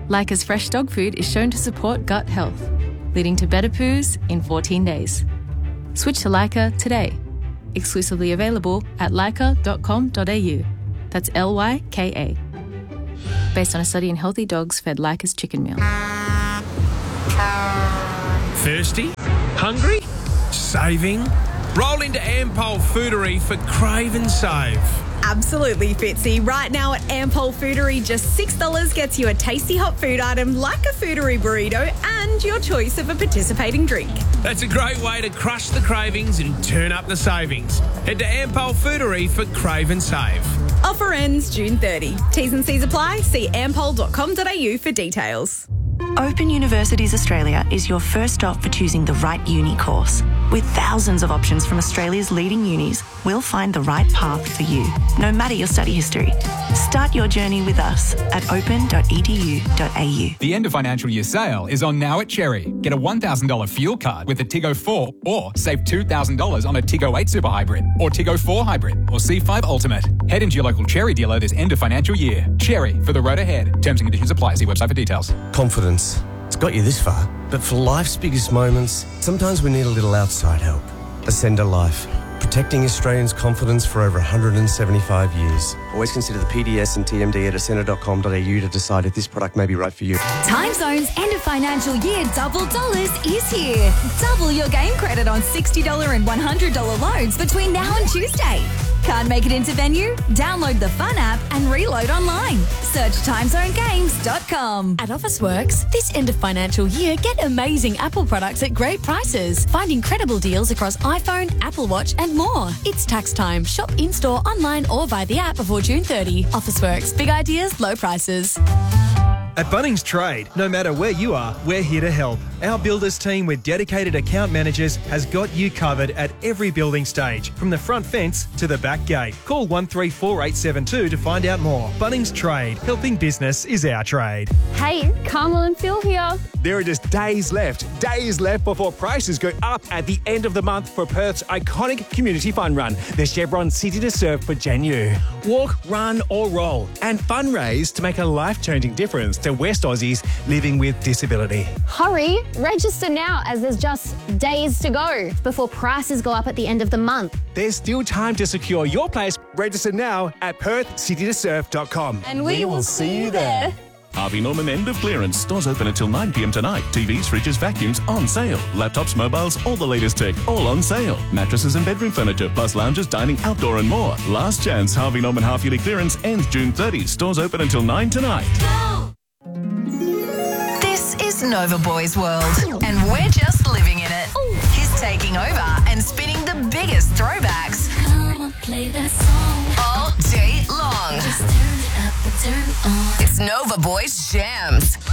Lyca's fresh dog food is shown to support gut health, leading to better poos in 14 days. Switch to Lyca today. Exclusively available at lyca.com.au. That's Lyka. Based on a study in healthy dogs fed Lyca's chicken meal. Thirsty? Hungry? Saving? Roll into Ampol Foodery for Crave and Save. Absolutely, Fitzy. Right now at Ampol Foodery, just $6 gets you a tasty hot food item like a Foodery burrito and your choice of a participating drink. That's a great way to crush the cravings and turn up the savings. Head to Ampol Foodery for Crave and Save. Offer ends June 30. T's and C's apply. See ampol.com.au for details. Open Universities Australia is your first stop for choosing the right uni course. With thousands of options from Australia's leading unis, we'll find the right path for you, no matter your study history. Start your journey with us at open.edu.au. The end of financial year sale is on now at Cherry. Get a $1,000 fuel card with a Tiggo 4 or save $2,000 on a Tiggo 8 Super Hybrid or Tiggo 4 Hybrid or C5 Ultimate. Head into your local Cherry dealer this end of financial year. Cherry, for the road ahead. Terms and conditions apply. See website for details. Confidence. It's got you this far. But for life's biggest moments, sometimes we need a little outside help. Ascender Life. Protecting Australians' confidence for over 175 years. Always consider the PDS and TMD at ascender.com.au to decide if this product may be right for you. Timezone's end of financial year double dollars is here. Double your game credit on $60 and $100 loads between now and Tuesday. Can't make it into venue? Download the Fun app and reload online. Search timezonegames.com. At Officeworks, this end of financial year, get amazing Apple products at great prices. Find incredible deals across iPhone, Apple Watch and more. It's tax time. Shop in-store, online or via the app before June 30. Officeworks. Big ideas, low prices. At Bunnings Trade, no matter where you are, we're here to help. Our builders team with dedicated account managers has got you covered at every building stage, from the front fence to the back gate. Call 134872 to find out more. Bunnings Trade, helping business is our trade. Hey, Carmel and Phil here. There are just days left before prices go up at the end of the month for Perth's iconic community fun run, the Chevron City to Surf for Janu. Walk, run or roll and fundraise to make a life-changing difference to West Aussies living with disability. Hurry, register now as there's just days to go before prices go up at the end of the month. There's still time to secure your place. Register now at perthcitytosurf.com. And we will see you there. Harvey Norman end of clearance. Stores open until 9 p.m. tonight. TVs, fridges, vacuums on sale. Laptops, mobiles, all the latest tech, all on sale. Mattresses and bedroom furniture, plus lounges, dining, outdoor and more. Last chance Harvey Norman half-yearly clearance ends June 30. Stores open until 9 tonight. This is Nova Boy's world, and we're just living in it. He's taking over and spinning the biggest throwbacks all day long. It's Nova Boy's Jams.